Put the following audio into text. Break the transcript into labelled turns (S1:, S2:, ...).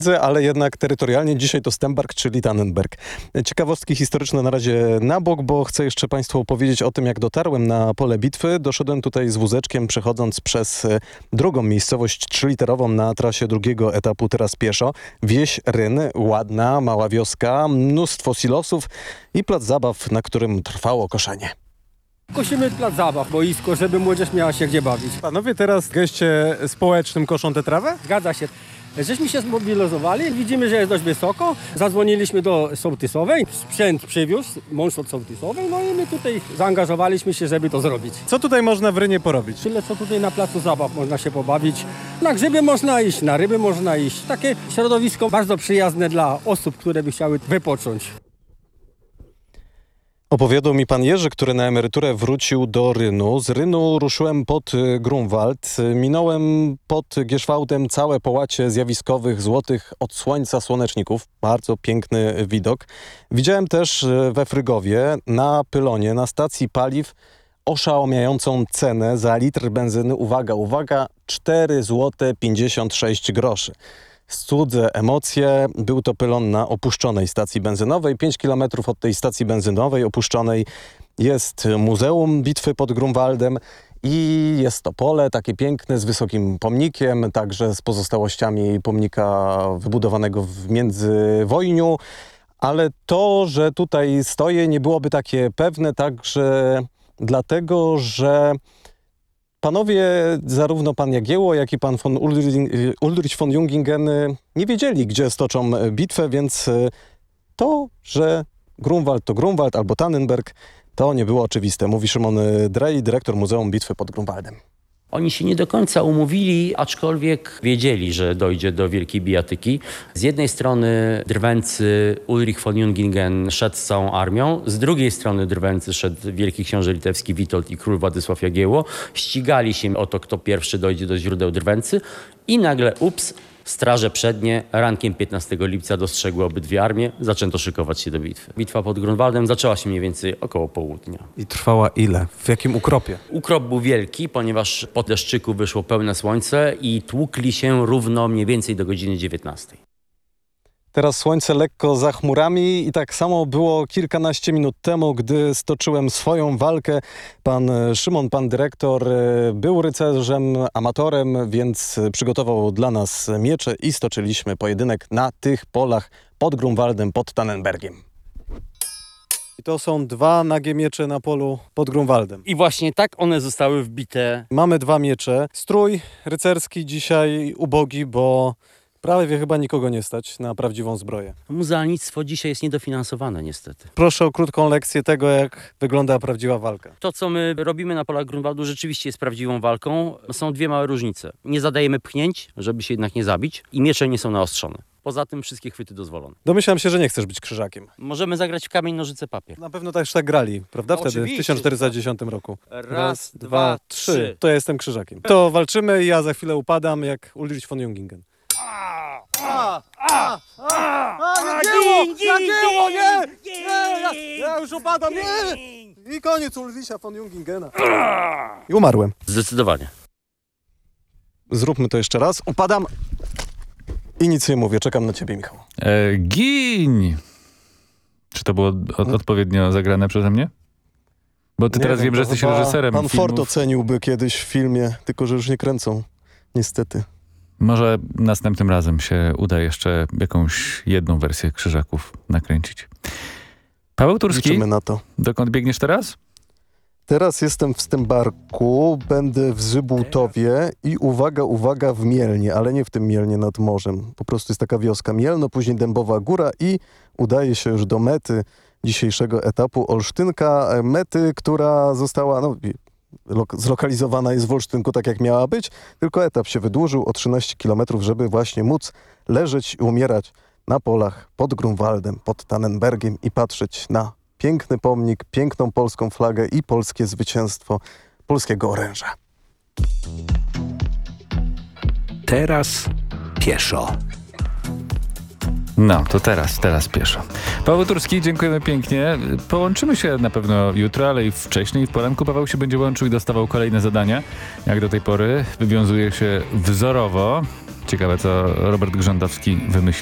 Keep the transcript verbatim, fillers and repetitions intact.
S1: Ale jednak terytorialnie dzisiaj to Stembark, czyli Tannenberg. Ciekawostki historyczne na razie na bok, bo chcę jeszcze Państwu opowiedzieć o tym, jak dotarłem na pole bitwy. Doszedłem tutaj z wózeczkiem, przechodząc przez drugą miejscowość trzyliterową na trasie drugiego etapu, teraz pieszo. Wieś Ryn, ładna, mała wioska, mnóstwo silosów i plac zabaw, na którym trwało koszenie.
S2: Kosimy plac zabaw, boisko, żeby młodzież miała się gdzie bawić.
S1: Panowie teraz w geście społecznym koszą tę trawę?
S2: Zgadza się. Żeśmy się zmobilizowali, widzimy, że jest dość wysoko. Zadzwoniliśmy do sołtysowej, sprzęt przywiózł, mąż od sołtysowej, no i my tutaj zaangażowaliśmy się, żeby to zrobić.
S1: Co tutaj można w Rynie porobić?
S2: Tyle, co tutaj na placu zabaw można się pobawić. Na grzyby można iść, na ryby można iść. Takie środowisko bardzo przyjazne dla osób, które by chciały wypocząć.
S1: Opowiadał mi pan Jerzy, który na emeryturę wrócił do Rynu. Z Rynu ruszyłem pod Grunwald. Minąłem pod Gierzwałdem całe połacie zjawiskowych, złotych od słońca słoneczników. Bardzo piękny widok. Widziałem też we Frygowie na pylonie, na stacji paliw oszałamiającą cenę za litr benzyny. Uwaga, uwaga, cztery złote pięćdziesiąt sześć groszy. Cudze emocje. Był to pylon na opuszczonej stacji benzynowej. pięć kilometrów od tej stacji benzynowej opuszczonej jest Muzeum Bitwy pod Grunwaldem i jest to pole takie piękne z wysokim pomnikiem, także z pozostałościami pomnika wybudowanego w międzywojniu. Ale to, że tutaj stoję, nie byłoby takie pewne także dlatego, że panowie, zarówno pan Jagiełło, jak i pan von Ulrich von Jungingen nie wiedzieli, gdzie stoczą bitwę, więc to, że Grunwald to Grunwald albo Tannenberg, to nie było oczywiste, mówi Szymon Drej, dyrektor Muzeum Bitwy pod Grunwaldem.
S3: Oni się nie do końca umówili, aczkolwiek wiedzieli, że dojdzie do wielkiej bijatyki. Z jednej strony drwęcy Ulrich von Jungingen szedł z całą armią, z drugiej strony drwęcy szedł wielki książę litewski Witold i król Władysław Jagiełło. Ścigali się o to, kto pierwszy dojdzie do źródeł drwęcy i nagle ups, straże przednie rankiem piętnastego lipca dostrzegły obydwie armie, zaczęto szykować się do bitwy. Bitwa pod Grunwaldem zaczęła się mniej więcej około południa.
S1: I trwała ile? W jakim ukropie?
S3: Ukrop był wielki, ponieważ po deszczyku wyszło pełne słońce i tłukli się równo mniej więcej do godziny dziewiętnastej.
S1: Teraz słońce lekko za chmurami i tak samo było kilkanaście minut temu, gdy stoczyłem swoją walkę. Pan Szymon, pan dyrektor, był rycerzem, amatorem, więc przygotował dla nas miecze i stoczyliśmy pojedynek na tych polach pod Grunwaldem, pod Tannenbergiem. I to są dwa nagie miecze na polu pod Grunwaldem.
S3: I właśnie tak one zostały wbite.
S1: Mamy dwa miecze. Strój rycerski dzisiaj ubogi, bo prawie chyba nikogo nie stać na prawdziwą zbroję.
S3: Muzealnictwo dzisiaj jest niedofinansowane niestety.
S1: Proszę o krótką lekcję tego, jak wygląda prawdziwa walka.
S3: To, co my robimy na polach Grunwaldu, rzeczywiście jest prawdziwą walką. Są dwie małe różnice. Nie zadajemy pchnięć, żeby się jednak nie zabić i miecze nie są naostrzone. Poza tym wszystkie chwyty dozwolone.
S1: Domyślam się, że nie chcesz być krzyżakiem.
S3: Możemy zagrać w kamień, nożyce, papier.
S1: Na pewno też tak grali, prawda? Wtedy,
S3: Oczywiście,
S1: w tysiąc czterysta dziesiątym roku.
S3: Raz, dwa, trzy.
S1: To ja jestem krzyżakiem. To walczymy i ja za chwilę upadam jak Ulrich von Jungingen. A, a, a, a, Jagiełło! Jagiełło, nie! Nie, ja, ja już upadam, nie! I koniec Ulricha von Jungingena. I umarłem.
S3: Zdecydowanie.
S1: Zróbmy to jeszcze raz. Upadam i nic nie mówię. Czekam na ciebie, Michał.
S4: E, gin! Czy to było od, odpowiednio zagrane przeze mnie? Bo ty
S1: Nie
S4: teraz
S1: wiem,
S4: wiem, że jesteś reżyserem
S1: Pan
S4: filmów.
S1: Ford oceniłby kiedyś w filmie, tylko że już nie kręcą. Niestety.
S4: Może następnym razem się uda jeszcze jakąś jedną wersję Krzyżaków nakręcić. Paweł Turski,
S1: Liczymy na to.
S4: dokąd biegniesz teraz?
S1: Teraz jestem w Stembarku, będę w Zybultowie i uwaga, uwaga, w Mielnie, ale nie w tym Mielnie nad morzem. Po prostu jest taka wioska Mielno, później Dębowa Góra i udaje się już do mety dzisiejszego etapu Olsztynka. Mety, która została no, zlokalizowana jest w Olsztynku tak jak miała być, tylko etap się wydłużył o trzynaście kilometrów, żeby właśnie móc leżeć i umierać na polach pod Grunwaldem, pod Tannenbergiem i patrzeć na piękny pomnik, piękną polską flagę i polskie zwycięstwo polskiego oręża.
S5: Teraz pieszo.
S4: No, to teraz, teraz pieszo. Paweł Turski, dziękujemy pięknie. Połączymy się na pewno jutro, ale i wcześniej, w poranku Paweł się będzie łączył i dostawał kolejne zadania. Jak do tej pory wywiązuje się wzorowo. Ciekawe, co Robert Grzędowski wymyśli.